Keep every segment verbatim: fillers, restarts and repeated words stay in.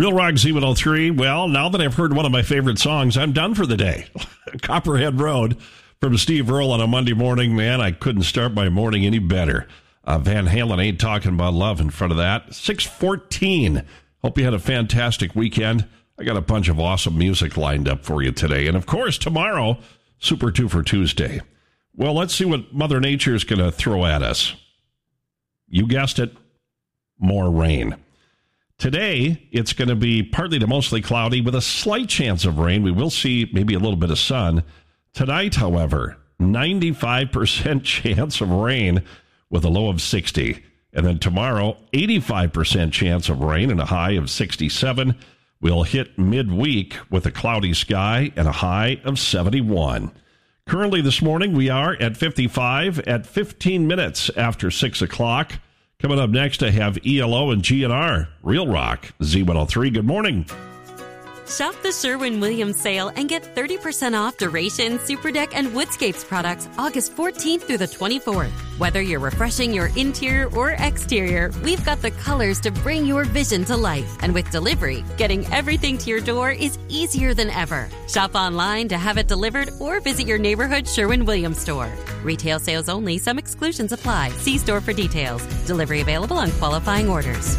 Real Rock Z one oh three. Well, now that I've heard one of my favorite songs, I'm done for the day. Copperhead Road from Steve Earle on a Monday morning. Man, I couldn't start my morning any better. Uh, Van Halen, Ain't Talking About Love in front of that. six fourteen. Hope you had a fantastic weekend. I got a bunch of awesome music lined up for you today. And, of course, tomorrow, Super Two for Tuesday. Well, let's see what Mother Nature is going to throw at us. You guessed it, more rain. Today, it's going to be partly to mostly cloudy with a slight chance of rain. We will see maybe a little bit of sun. Tonight, however, ninety-five percent chance of rain with a low of sixty. And then tomorrow, eighty-five percent chance of rain and a high of sixty-seven. We'll hit midweek with a cloudy sky and a high of seventy-one. Currently this morning, we are at fifty-five at fifteen minutes after six o'clock. Coming up next, I have E L O and G N R. Real Rock, Z one oh three. Good morning. Shop the Sherwin-Williams sale and get thirty percent off Duration, Superdeck, and Woodscapes products August fourteenth through the twenty-fourth. Whether you're refreshing your interior or exterior, we've got the colors to bring your vision to life. And with delivery, getting everything to your door is easier than ever. Shop online to have it delivered or visit your neighborhood Sherwin-Williams store. Retail sales only. Some exclusions apply. See store for details. Delivery available on qualifying orders.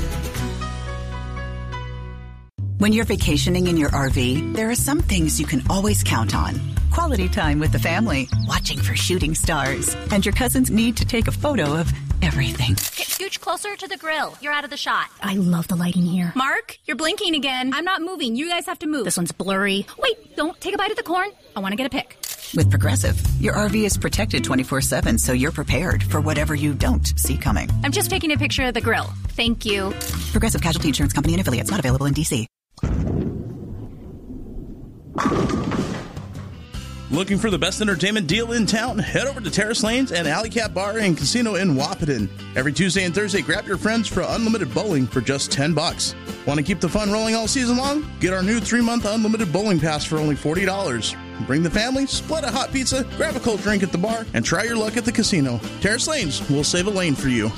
When you're vacationing in your R V, there are some things you can always count on. Quality time with the family, watching for shooting stars, and your cousin's need to take a photo of everything. Get scooch closer to the grill. You're out of the shot. I love the lighting here. Mark, you're blinking again. I'm not moving. You guys have to move. This one's blurry. Wait, don't take a bite of the corn. I want to get a pic. With Progressive, your R V is protected twenty-four seven, so you're prepared for whatever you don't see coming. I'm just taking a picture of the grill. Thank you. Progressive Casualty Insurance Company and affiliates, not available in D C. Looking for the best entertainment deal in town? Head over to Terrace Lanes and Alley Cat Bar and Casino in Wahpeton. Every Tuesday and Thursday, grab your friends for unlimited bowling for just ten bucks. Want to keep the fun rolling all season long? Get our new three-month unlimited bowling pass for only forty dollars. Bring the family, split a hot pizza, grab a cold drink at the bar, and try your luck at the casino. Terrace Lanes will save a lane for you.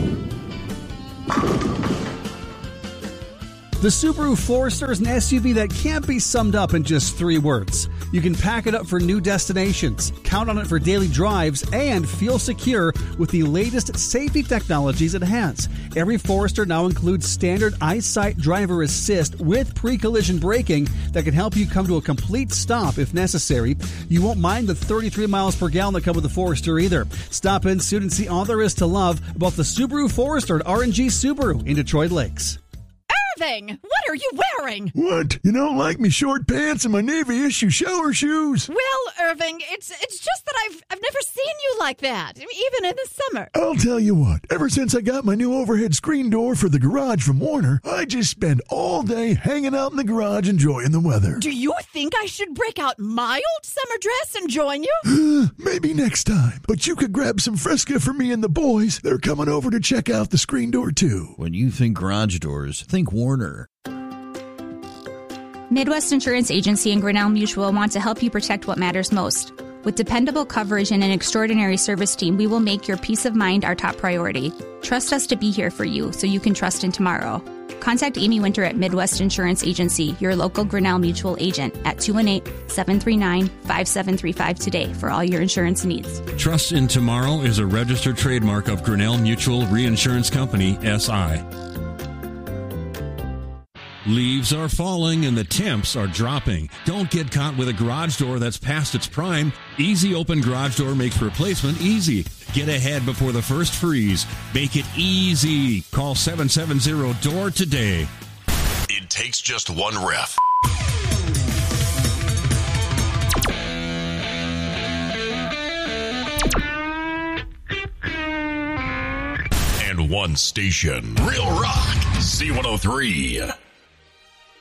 The Subaru Forester is an S U V that can't be summed up in just three words. You can pack it up for new destinations, count on it for daily drives, and feel secure with the latest safety technologies it has. Every Forester now includes standard eyesight driver assist with pre-collision braking that can help you come to a complete stop if necessary. You won't mind the thirty-three miles per gallon that come with the Forester either. Stop in soon and see all there is to love about the Subaru Forester at R and G Subaru in Detroit Lakes. Irving, what are you wearing? What? You don't like me short pants and my Navy issue shower shoes? Well, Irving, it's it's just that I've I've never seen you like that, even in the summer. I'll tell you what, ever since I got my new overhead screen door for the garage from Warner, I just spend all day hanging out in the garage enjoying the weather. Do you think I should break out my old summer dress and join you? Maybe next time, but you could grab some Fresca for me and the boys. They're coming over to check out the screen door too. When you think garage doors, think Warner. Midwest Insurance Agency and Grinnell Mutual want to help you protect what matters most. With dependable coverage and an extraordinary service team, we will make your peace of mind our top priority. Trust us to be here for you so you can trust in tomorrow. Contact Amy Winter at Midwest Insurance Agency, your local Grinnell Mutual agent, at two one eight, seven three nine, five seven three five today for all your insurance needs. Trust in Tomorrow is a registered trademark of Grinnell Mutual Reinsurance Company, S I Leaves are falling and the temps are dropping. Don't get caught with a garage door that's past its prime. Easy Open Garage Door makes replacement easy. Get ahead before the first freeze. Make it easy. Call seven seven zero D O O R today. It takes just one ref. And one station. Real Rock, Z one oh three.